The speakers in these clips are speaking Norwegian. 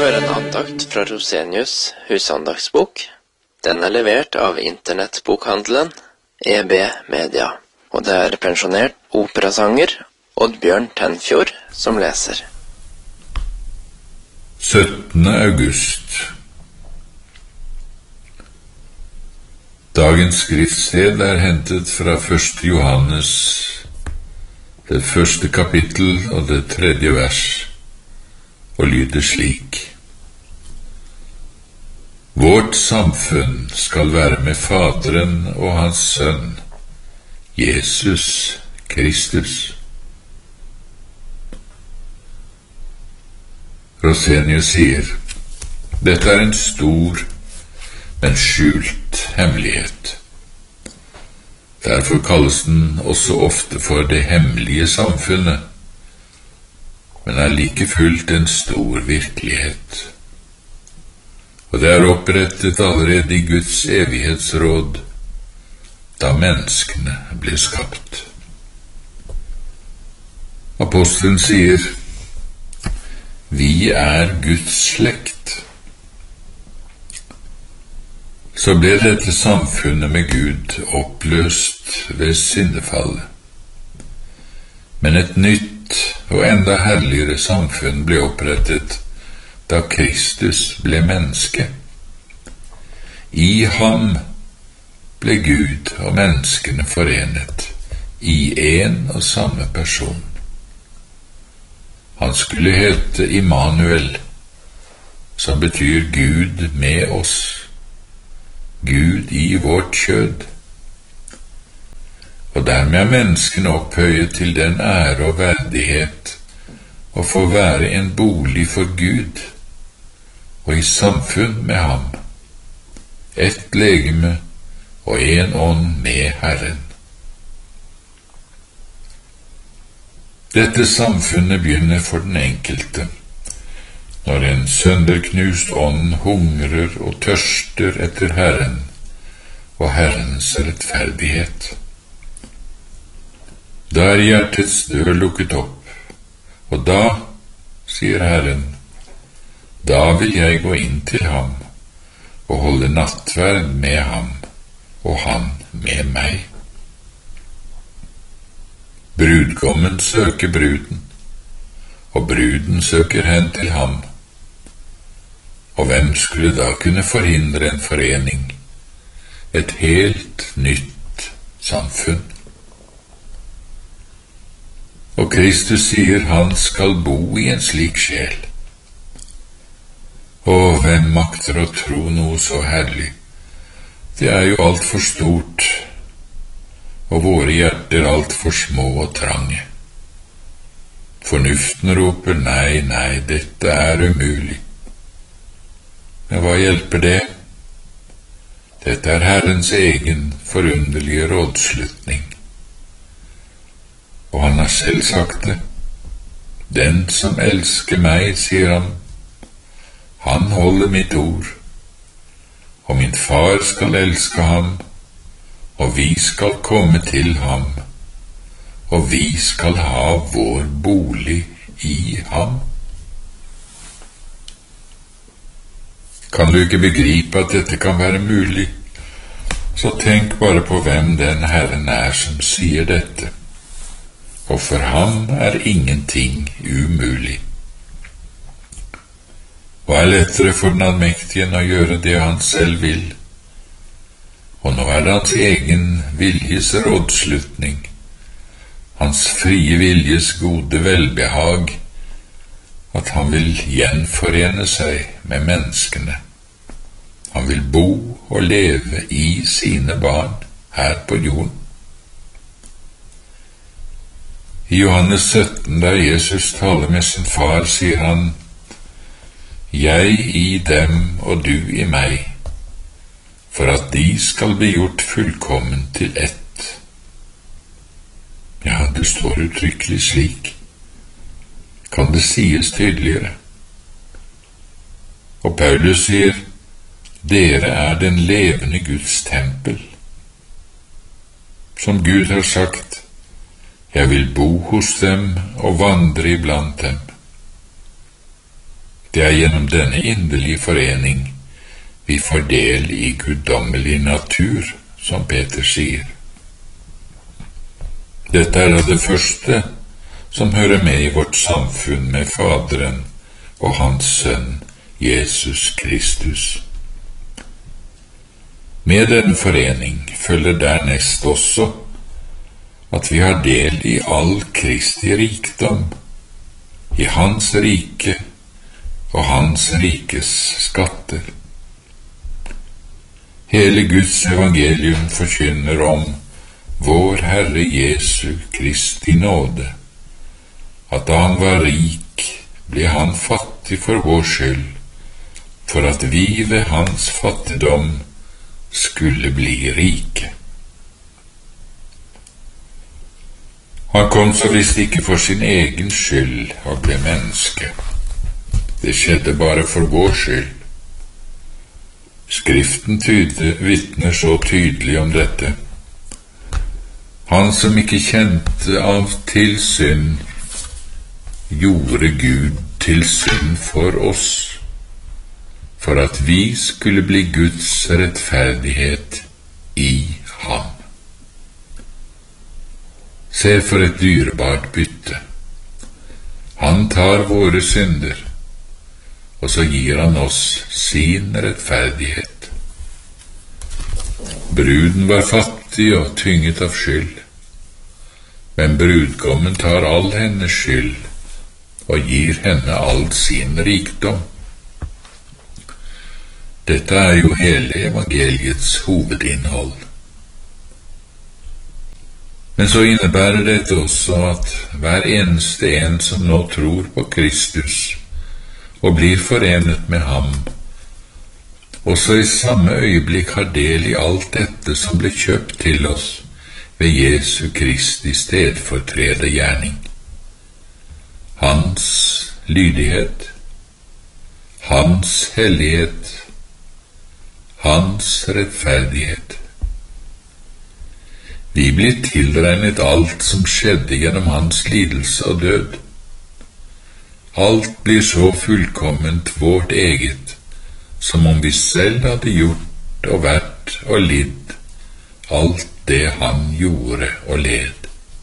høre en andakt fra Rosenius husandaktsbok. Den er levert av internettbokhandelen EB Media, og det er pensjonert operasanger Oddbjørn Tenfjord som leser. 17. august. Dagens skriftsted er hentet fra 1. Johannes, det 1. kapittel og det 3. vers, og lyder slik: Vårt samfunn skal være med Faderen og hans Sønn, Jesus Kristus. Rosenius sier, dette er en stor, men skjult hemmelighet. Derfor kalles den også ofte for det hemmelige samfunnet, men er like fullt en stor virkelighet. Og det er opprettet allerede i Guds evighetsråd, da menneskene ble skapt. Apostelen sier, vi er Guds slekt. Så ble dette samfunnet med Gud oppløst ved syndefallet. Men et nytt og enda herligere samfunn ble opprettet da Kristus ble menneske. I ham ble Gud og menneskene forenet i en og samme person. Han skulle hete Immanuel, som betyr Gud med oss, Gud i vårt kjød. Og dermed er menneskene opphøyet til den ære og verdighet å få være en bolig for Gud, og i samfunn med ham, ett legeme og en ånd med Herren. Dette samfunnet begynner for den enkelte, når en sønderknust ånd hungrer og tørster etter Herren og Herrens rettferdighet. Da er hjertets dør lukket opp, og da, sier Herren, da vil jeg gå inn til ham og holde nattverd med ham, og han med meg. Brudgommen søker bruden, og bruden søker hen til ham. Og hvem skulle da kunne forhindre en forening, et helt nytt samfunn? Og Kristus sier han skal bo i en slik sjel. Og hvem makter å tro noe så herlig? Det er jo alt for stort, og våre hjerter alt for små og trange. Fornuften roper nei, nei, dette er umulig. Men hva hjelper det? Dette er Herrens egen forunderlige rådslutning. Og han har selv sagt det. Den som elsker meg, sier han, han holder mitt ord, og min far skal elske ham, og vi skal komme til ham, og vi skal ha vår bolig i ham. Kan du ikke begripe at dette kan være mulig, så tenk bare på hvem den Herren er som sier dette. Og for ham er ingenting umulig. Hva er lettere for den allmektige enn å gjøre det han selv vil? Og nå er det hans egen viljes rådslutning, hans frie viljes gode velbehag, at han vil gjenforene seg med menneskene. Han vil bo og leve i sine barn her på jorden. I Johannes 17, der Jesus taler med sin far, sier han, jeg i dem og du i meg, for at de skal bli gjort fullkommen til ett. Ja, det står uttrykkelig slik. Kan det sies tydeligere? Og Paulus sier, dere er den levende Guds tempel. Som Gud har sagt, jeg vil bo hos dem og vandre iblant dem. Det gjennom denne inderlige forening vi får del i guddommelig natur, som Peter sier. Dette da det første som hører med i vårt samfunn med Faderen og Hans Sønn, Jesus Kristus. Med denne forening følger dernest også at vi har del i all Kristi rikdom, i Hans rike og Hans rikes skatter. Hele Guds evangelium forkynner om vår Herre Jesu Kristi nåde, at da han var rik, ble han fattig for vår skyld, for at vi ved hans fattigdom skulle bli rike. Han kom så visst ikke for sin egen skyld og ble menneske. Det skjedde bare for vår skyld. Skriften vitner så tydelig om dette. Han som ikke kjente av til synd, gjorde Gud til synd for oss, for at vi skulle bli Guds rettferdighet i ham. Se for et dyrebart bytte. Han tar våre synder, og så gir han oss sin rettferdighet. Bruden var fattig og tynget av skyld, men brudgommen tar all hennes skyld og gir henne all sin rikdom. Dette jo hele evangeliets hovedinnhold. Men så innebærer dette også at hver eneste en som nå tror på Kristus og blir forenet med ham, også i samme øyeblikk har del i alt dette som ble kjøpt til oss ved Jesu Kristi stedfortredergjerning. Hans lydighet, hans hellighet, hans rettferdighet. Vi blir tilregnet alt som skjedde gjennom hans lidelse og død. Alt blir så fullkomment vårt eget, som om vi selv hadde gjort og vært og lidd alt det han gjorde og led.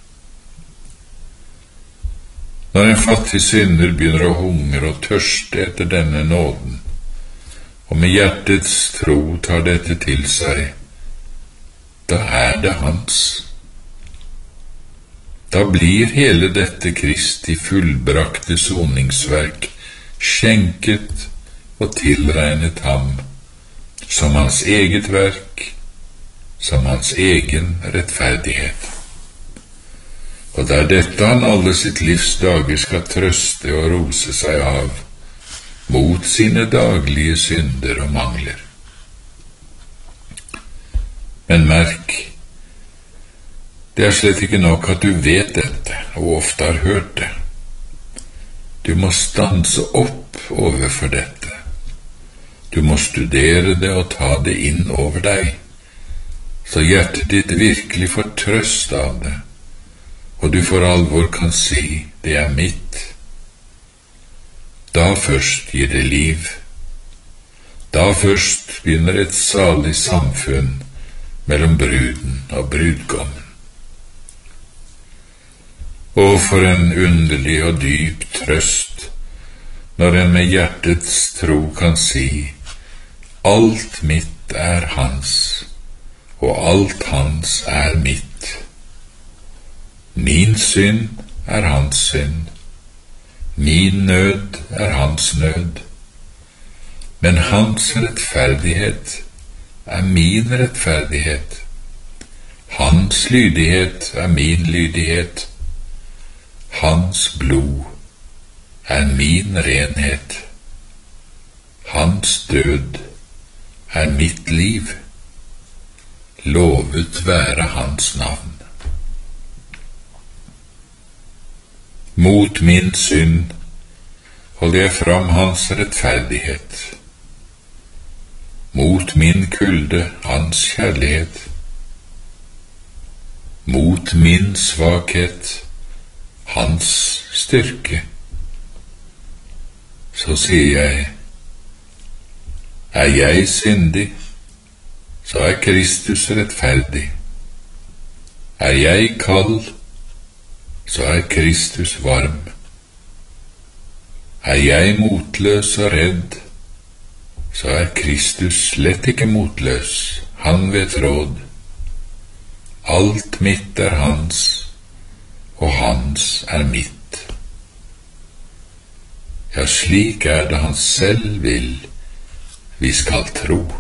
Når en fattig synder begynner å hungre og tørste etter denne nåden, og med hjertets tro tar dette til seg, da det hans. Da blir hele dette Kristi fullbrakte soningsverk skjenket og tilregnet ham som hans eget verk, som hans egen rettferdighet. Og det dette han alle sitt livs dager skal trøste og rose seg av, mot sine daglige synder og mangler. Men merk, det slett ikke nok at du vet dette, og ofte har hørt det. Du må stanse opp overfor dette. Du må studere det og ta det inn over deg, så hjertet ditt virkelig får trøst av det, og du for alvor kan si, det mitt. Da først gir det liv. Da først begynner et salig samfunn mellom bruden og brudgommen. Og for en underlig og dyp trøst, når en med hjertets tro kan si, alt mitt hans, og alt hans mitt. Min synd hans synd, min nød hans nød, men hans rettferdighet min rettferdighet, hans lydighet min lydighet, hans blod min renhet, hans død mitt liv. Lovet være hans navn. Mot min synd holder jeg fram hans rettferdighet. Mot min kulde hans kjærlighet. Mot min svakhet hans styrke. så sier jeg, er jeg syndig, så er Kristus rettferdig. Er jeg kald, så er Kristus varm. Er jeg motløs og redd, så er Kristus slett ikke motløs, han vet råd. Alt mitt er hans, og hans er mitt. Ja, slik er det han selv vil, vi skal tro.